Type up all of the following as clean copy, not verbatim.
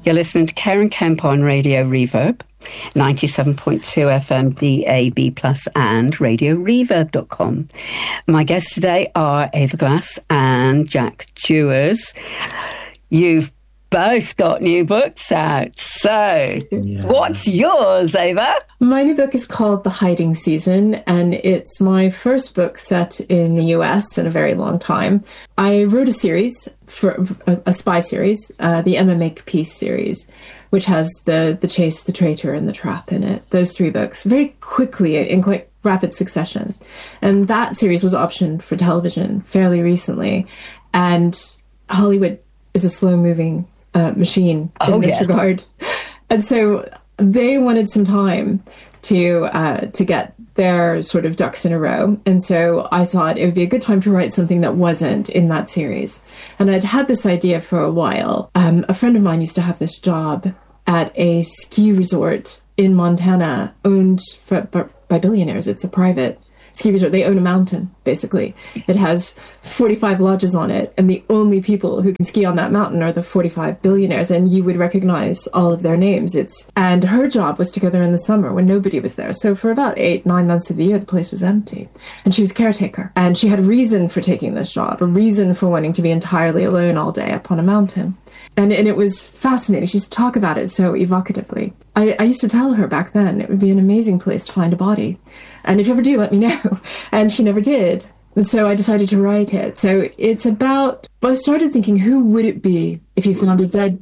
You're listening to Karen Kemp on Radio Reverb, 97.2 FM DAB+, and radioreverb.com. My guests today are Ava Glass and Jack Dewars. You've both got new books out. So, What's yours, Ava? My new book is called The Hiding Season, and it's my first book set in the US in a very long time. I wrote a series, for a spy series, the Emma Makepeace series, which has the Chase, the Traitor, and the Trap in it. Those three books, very quickly, in quite rapid succession. And that series was optioned for television fairly recently. And Hollywood is a slow-moving machine in this regard. And so they wanted some time to get their sort of ducks in a row. And so I thought it would be a good time to write something that wasn't in that series. And I'd had this idea for a while. A friend of mine used to have this job at a ski resort in Montana owned by billionaires. It's a private ski resort. They own a mountain, basically. It has 45 lodges on it, and the only people who can ski on that mountain are the 45 billionaires, and you would recognize all of their names. And her job was to go there in the summer when nobody was there. So for about 8-9 months of the year, the place was empty. And she was caretaker. And she had a reason for taking this job, a reason for wanting to be entirely alone all day up on a mountain. And it was fascinating. She used to talk about it so evocatively. I used to tell her back then it would be an amazing place to find a body. And if you ever do, let me know. And she never did. And so I decided to write it. So it's about, I started thinking, who would it be if you found a dead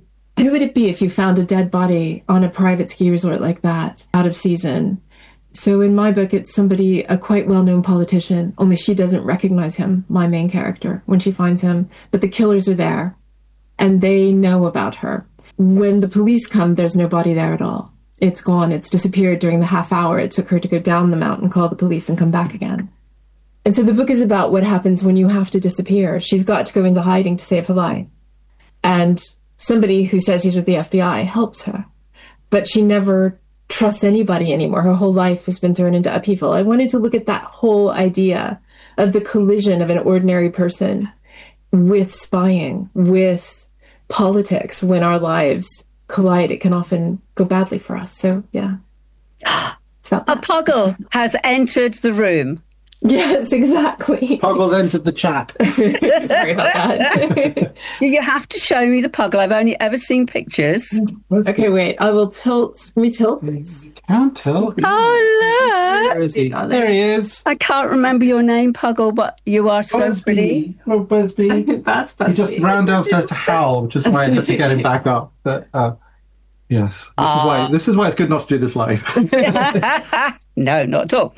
body on a private ski resort like that, out of season? So in my book, it's somebody, a quite well-known politician, only she doesn't recognize him, my main character, when she finds him. But the killers are there, and they know about her. When the police come, there's no body there at all. It's gone. It's disappeared during the half hour it took her to go down the mountain, call the police, and come back again. And so the book is about what happens when you have to disappear. She's got to go into hiding to save her life. And somebody who says he's with the FBI helps her. But she never trusts anybody anymore. Her whole life has been thrown into upheaval. I wanted to look at that whole idea of the collision of an ordinary person with spying, with politics. When our lives collide, it can often go badly for us. So, yeah. It's about that. A puggle has entered the room. Yes, exactly. Puggle's entered the chat. Sorry about that. You have to show me the puggle. I've only ever seen pictures. Okay, wait. I will tilt. Can we tilt? Can't tell. Oh, look. Where is he? There he is. I can't remember your name, Puggle, but you are so pretty. Hello, Busby. That's Busby. He just ran downstairs to howl, which is why I had to get him back up. But yes, this is why it's good not to do this live. No, not at all.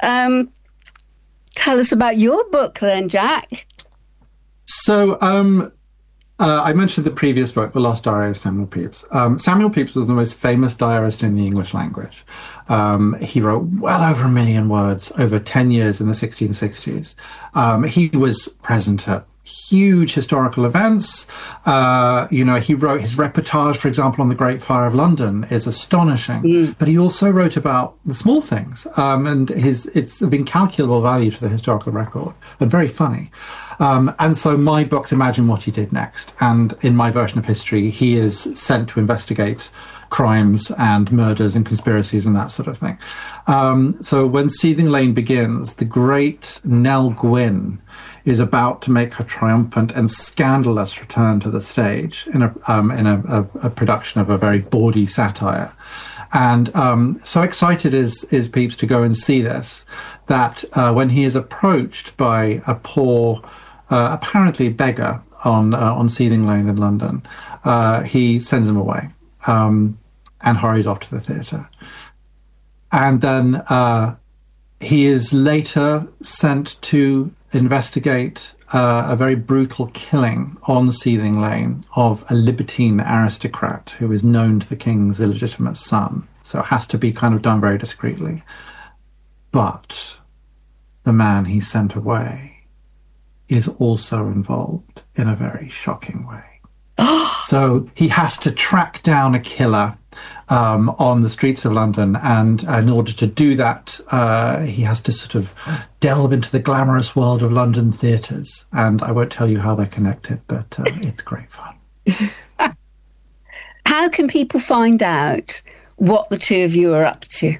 Tell us about your book then, Jack. So, I mentioned the previous book, The Lost Diary of Samuel Pepys. Samuel Pepys was the most famous diarist in the English language. He wrote well over 1 million words over 10 years in the 1660s. He was present at huge historical events. He wrote his reportage, for example, on the Great Fire of London is astonishing. But he also wrote about the small things, and it's of incalculable value to the historical record and very funny. And so my books imagine what he did next. And in my version of history, he is sent to investigate crimes and murders and conspiracies and that sort of thing. So when Seething Lane begins, the great Nell Gwyn is about to make her triumphant and scandalous return to the stage in a production of a very bawdy satire. And so excited is Pepys to go and see this, that when he is approached by a poor, apparently beggar on Seething Lane in London, he sends him away and hurries off to the theatre. And then he is later sent to investigate a very brutal killing on Seething Lane of a libertine aristocrat who is known to the king's illegitimate son. So it has to be kind of done very discreetly. But the man he sent away is also involved in a very shocking way. So he has to track down a killer on the streets of London, and in order to do that, he has to sort of delve into the glamorous world of London theatres. And I won't tell you how they're connected, but it's great fun. how can people find out what the two of you are up to?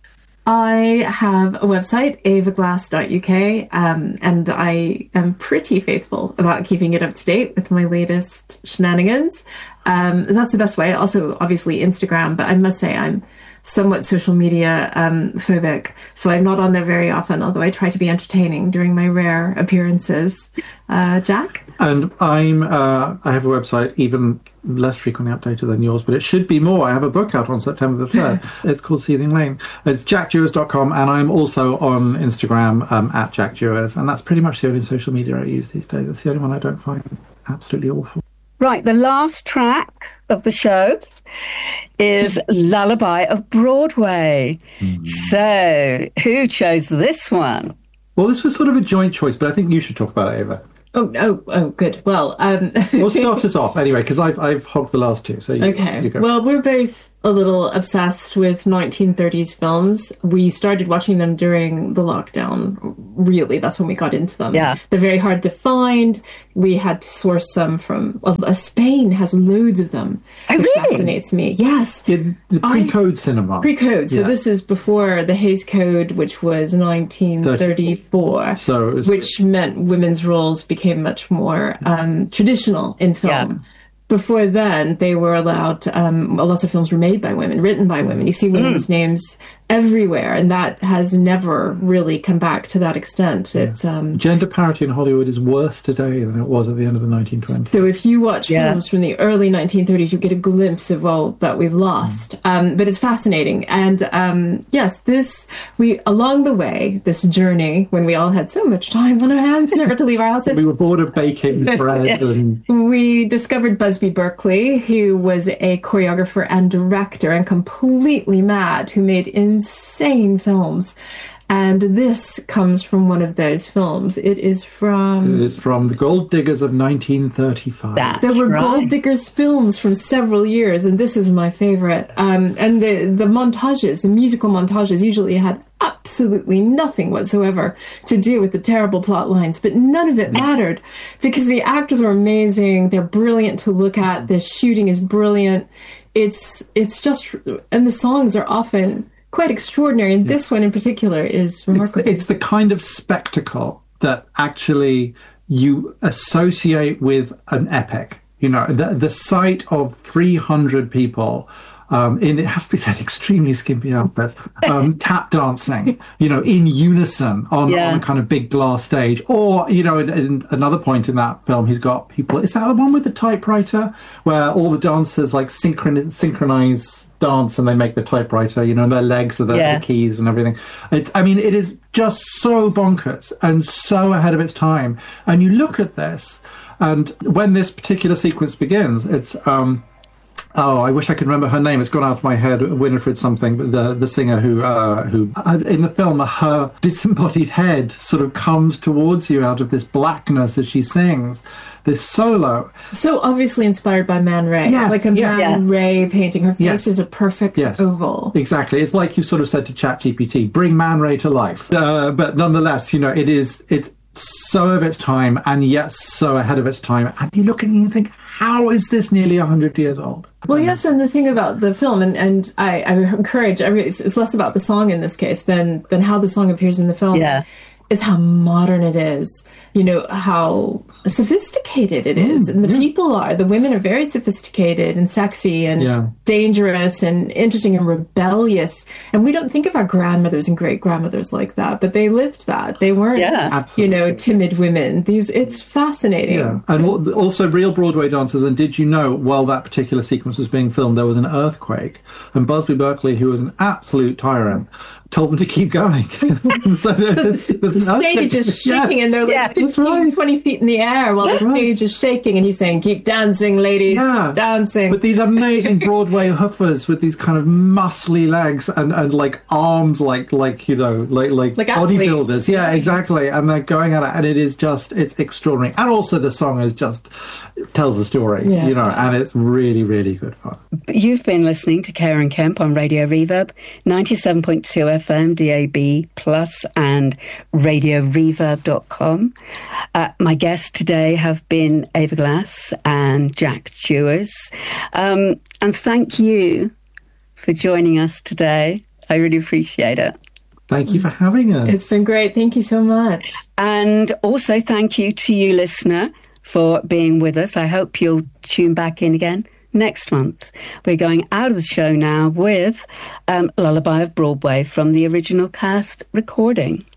I have a website, avaglass.uk, and I am pretty faithful about keeping it up to date with my latest shenanigans. That's the best way. Also, obviously, Instagram, but I must say I'm somewhat social media phobic, so I'm not on there very often, although I try to be entertaining during my rare appearances. Jack? And I have a website even less frequently updated than yours, but it should be more. I have a book out on September the 3rd. It's called Seething Lane. It's jackjewers.com, and I'm also on Instagram at jackjewers, and that's pretty much the only social media I use these days. It's the only one I don't find absolutely awful. Right, the last track of the show is Lullaby of Broadway. So, who chose this one? Well, this was sort of a joint choice, but I think you should talk about it, Ava. Oh, good. Well, We'll start us off anyway, because I've hogged the last two. So you go. Well, we're both a little obsessed with 1930s films. We started watching them during the lockdown. Really, that's when we got into them. Yeah. They're very hard to find. We had to source some from... Spain has loads of them. Oh, which really? Fascinates me. Yes. The pre-code cinema. Pre-code. So Yeah. this is before the Hays Code, which was 1934. So it was- which meant women's roles became much more traditional in film. Yeah. Before then, they were allowed, lots of films were made by women, written by women. You see women's names everywhere, and that has never really come back to that extent. Yeah. It's Gender parity in Hollywood is worse today than it was at the end of the 1920s. So if you watch films from the early 1930s, you get a glimpse of all that we've lost. But it's fascinating. And yes, along the way, this journey, when we all had so much time on our hands, never to leave our houses, We were bored of baking bread and... we discovered Busby Berkeley, who was a choreographer and director and completely mad, who made insane films. And this comes from one of those films. It is from The Gold Diggers of 1935. There were Gold Diggers films from several years, and this is my favorite. And the montages, the musical montages, usually had absolutely nothing whatsoever to do with the terrible plot lines, but none of it mattered because the actors were amazing. They're brilliant to look at. The shooting is brilliant. It's just, and the songs are often quite extraordinary, and this one in particular is remarkable. It's the kind of spectacle that actually you associate with an epic. You know, the sight of 300 people in, it has to be said, extremely skimpy outfits, tap dancing, you know, in unison on a kind of big glass stage. Or, you know, in another point in that film, he's got people... Is that the one with the typewriter? Where all the dancers, like, synchronize dance and they make the typewriter, you know, and their legs are the keys and everything. It is just so bonkers and so ahead of its time. And you look at this, and when this particular sequence begins, it's... I wish I could remember her name. It's gone out of my head. Winifred something, but the singer who in the film, her disembodied head sort of comes towards you out of this blackness as she sings this solo. So obviously inspired by Man Ray. Like a Man Ray painting. Her face is a perfect oval. Exactly. It's like you sort of said to ChatGPT, bring Man Ray to life. But nonetheless, you know, it's so of its time and yet so ahead of its time. And you look at it and you think, how is this nearly 100 years old? Well, yes, and the thing about the film, and I encourage everybody, it's less about the song in this case than how the song appears in the film, is how modern it is. You know, how sophisticated it is. And the women are very sophisticated and sexy and dangerous and interesting and rebellious. And we don't think of our grandmothers and great-grandmothers like that, but they lived that. They weren't, you know, timid women. It's fascinating. Yeah, and also real Broadway dancers. And did you know, while that particular sequence was being filmed, there was an earthquake, and Busby Berkeley, who was an absolute tyrant, told them to keep going. So the stage is shaking and they're like 15, 20 feet in the air while the stage is shaking, and he's saying, keep dancing, ladies, keep dancing. But these amazing Broadway hoofers with these kind of muscly legs and like arms like you know, like bodybuilders. Yeah, exactly. And they're going at it, and it's extraordinary. And also the song tells a story, you know, and it's really, really good fun. You've been listening to Karen Kemp on Radio Reverb, 97.2 FM, DAB+, and Radio radioreverb.com. My guests today have been Ava Glass and Jack Jewers. And thank you for joining us today. I really appreciate it. Thank you for having us. It's been great. Thank you so much. And also thank you to you, listener, for being with us. I hope you'll tune back in again next month. We're going out of the show now with Lullaby of Broadway from the original cast recording.